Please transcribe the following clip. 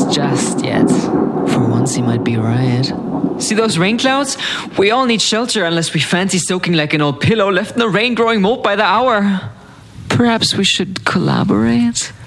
just yet. For once, he might be right. See those rain clouds? We all need shelter unless we fancy soaking like an old pillow left in the rain growing mold by the hour. Perhaps we should collaborate?